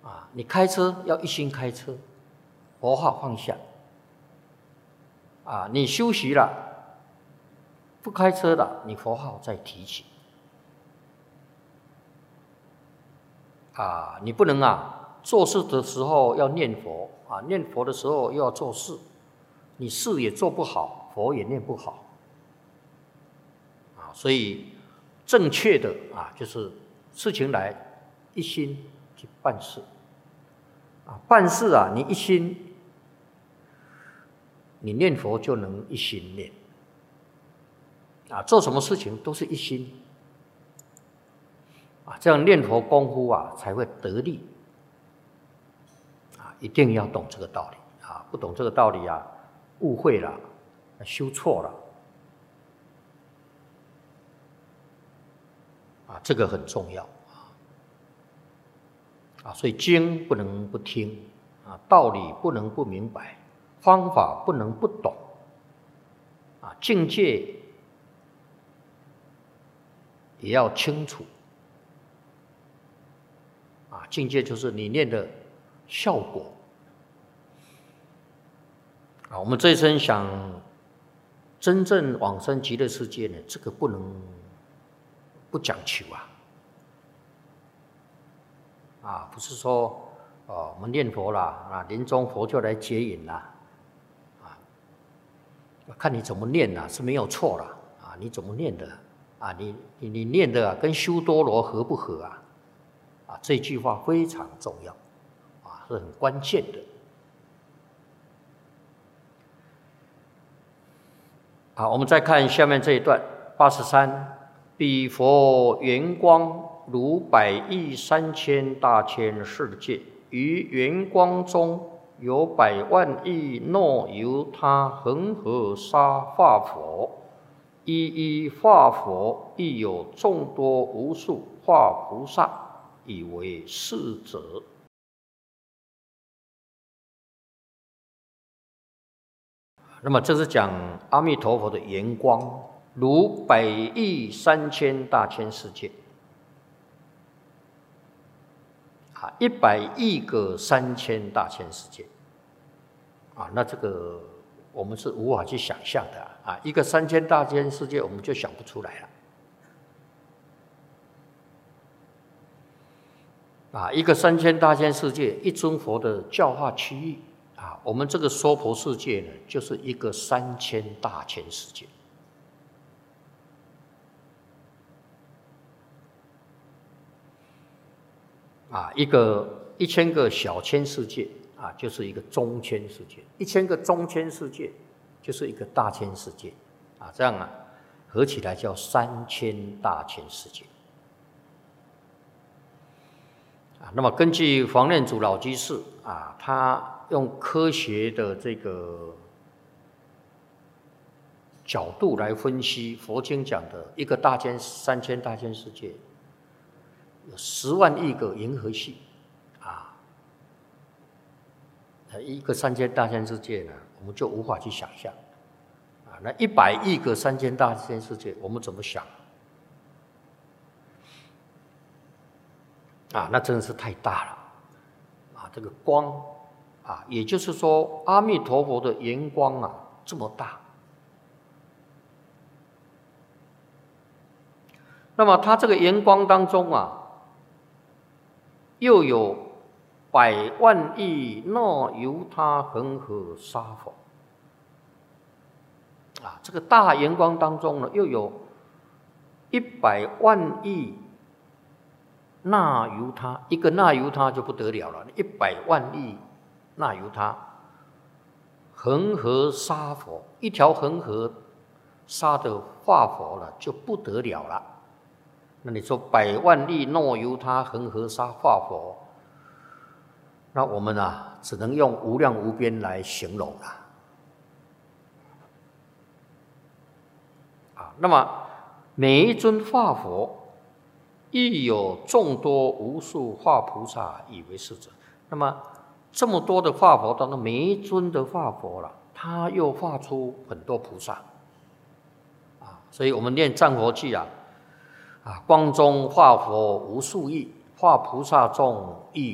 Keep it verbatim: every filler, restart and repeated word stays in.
啊，你开车要一心开车，佛号放下。啊，你休息了，不开车了，你佛号再提起。啊，你不能啊，做事的时候要念佛啊，念佛的时候又要做事，你事也做不好，佛也念不好。啊，所以正确的啊，就是事情来一心去办事。啊，办事啊，你一心，你念佛就能一心念。啊，做什么事情都是一心。啊，这样念佛功夫啊才会得力。啊，一定要懂这个道理啊！不懂这个道理啊，误会了，修错了。啊，这个很重要啊！啊，所以经不能不听啊，道理不能不明白，方法不能不懂啊，境界也要清楚。啊，境界就是你念的效果。啊，我们这一生想真正往生极乐世界呢，这个不能不讲求啊。啊，不是说哦，我们念佛啦，啊，临终佛就来接引啦，啊，看你怎么念啦，是没有错啦，啊，你怎么念的啊？你你你念的、啊、跟修多罗合不合啊？啊，这句话非常重要，啊，是很关键的。好，我们再看下面这一段，八十三，彼佛圆光如百亿三千大千世界，于圆光中有百万亿若由他恒河沙化佛，一一化佛亦有众多无数化菩萨，以为是者。那么这是讲阿弥陀佛的圆光，如百亿三千大千世界，啊，一百亿个三千大千世界，啊，那这个我们是无法去想象的啊，一个三千大千世界我们就想不出来了。啊，一个三千大千世界，一尊佛的教化区域啊，我们这个娑婆世界呢，就是一个三千大千世界。啊，一个一千个小千世界啊，就是一个中千世界；一千个中千世界，就是一个大千世界。啊，这样啊，合起来叫三千大千世界。啊，那么根据黄念祖老居士啊，他用科学的这个角度来分析佛经讲的一个大千三千大千世界，有十万亿个银河系啊，一个三千大千世界呢，我们就无法去想象啊。那一百亿个三千大千世界，我们怎么想？啊，那真的是太大了，啊，这个光，啊，也就是说，阿弥陀佛的圆光啊，这么大。那么它这个圆光当中啊，又有百万亿若由他恒河沙佛，啊，这个大圆光当中呢，又有一百万亿。那由他一个那由他就不得了了，一百万亿那由他恒河沙佛，一条恒河沙的化佛了就不得了了。那你说百万亿若由他恒河沙化佛，那我们啊只能用无量无边来形容了。啊，那么每一尊化佛。亦有众多无数化菩萨以为是者。那么这么多的化佛当中，每一尊的化佛了，他又化出很多菩萨啊。所以我们念战佛偈啊，啊，光中化佛无数亿，化菩萨众亦